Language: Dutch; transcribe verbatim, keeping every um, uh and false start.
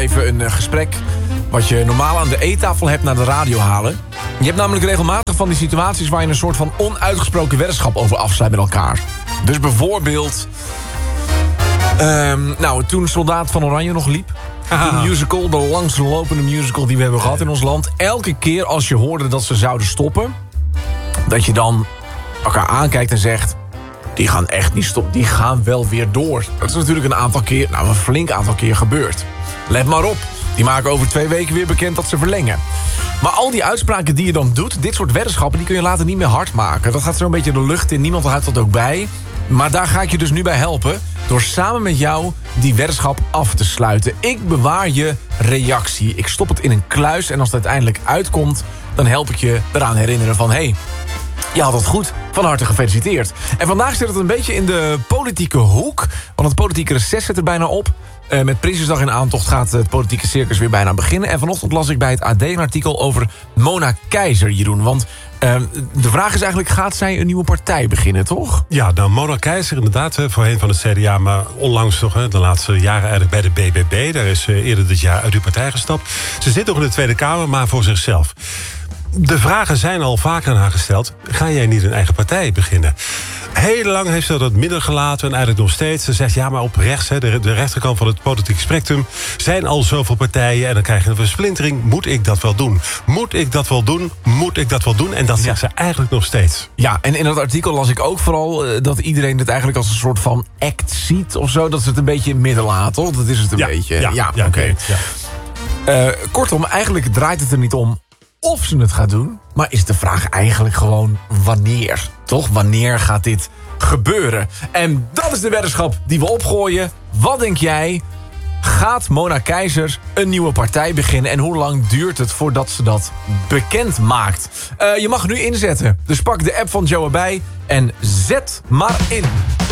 even een uh, gesprek... wat je normaal aan de eettafel hebt naar de radio halen. Je hebt namelijk regelmatig van die situaties... waar je een soort van onuitgesproken weddenschap over afsluit met elkaar. Dus bijvoorbeeld... Um, nou, toen Soldaat van Oranje nog liep... de musical, de langstlopende musical die we hebben gehad in ons land... elke keer als je hoorde dat ze zouden stoppen... dat je dan elkaar aankijkt en zegt... die gaan echt niet stoppen, die gaan wel weer door. Dat is natuurlijk een aantal keer, nou een flink aantal keer gebeurd. Let maar op, die maken over twee weken weer bekend dat ze verlengen. Maar al die uitspraken die je dan doet, dit soort weddenschappen... die kun je later niet meer hard maken. Dat gaat zo'n beetje de lucht in, niemand houdt dat ook bij. Maar daar ga ik je dus nu bij helpen... door samen met jou die weddenschap af te sluiten. Ik bewaar je reactie. Ik stop het in een kluis en als het uiteindelijk uitkomt... dan help ik je eraan herinneren van... hey, je had het goed, van harte gefeliciteerd. En vandaag zit het een beetje in de politieke hoek... want het politieke reces zit er bijna op... Uh, met Prinsjesdag in aantocht gaat het politieke circus weer bijna beginnen. En vanochtend las ik bij het A D een artikel over Mona Keizer, Jeroen. Want uh, de vraag is eigenlijk, gaat zij een nieuwe partij beginnen, toch? Ja, nou, Mona Keizer inderdaad, voorheen van het C D A... maar onlangs toch, de laatste jaren eigenlijk bij de B B B. Daar is eerder dit jaar uit uw partij gestapt. Ze zit nog in de Tweede Kamer, maar voor zichzelf. De vragen zijn al vaker aan haar gesteld. Ga jij niet een eigen partij beginnen? Heel lang heeft ze dat midden gelaten en eigenlijk nog steeds. Ze zegt, ja, maar op rechts, hè, de, de rechterkant van het politieke spectrum... zijn al zoveel partijen en dan krijg je een versplintering. Moet ik dat wel doen? Moet ik dat wel doen? Moet ik dat wel doen? En dat zegt ze eigenlijk nog steeds. Ja, en in dat artikel las ik ook vooral... Uh, dat iedereen het eigenlijk als een soort van act ziet of zo. Dat ze het een beetje in het midden laat, toch? Dat is het een ja, beetje. Ja, ja, ja oké. Okay. Ja. Uh, kortom, eigenlijk draait het er niet om... of ze het gaat doen, maar is de vraag eigenlijk gewoon wanneer. Toch? Wanneer gaat dit gebeuren? En dat is de weddenschap die we opgooien. Wat denk jij? Gaat Mona Keizer een nieuwe partij beginnen? En hoe lang duurt het voordat ze dat bekend maakt? Uh, je mag nu inzetten. Dus pak de app van Joe erbij en zet maar in.